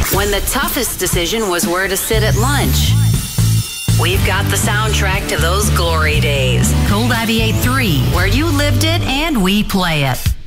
when the toughest decision was where to sit at lunch. We've got the soundtrack to those glory days. Cool 98.3, where you lived it and we play it.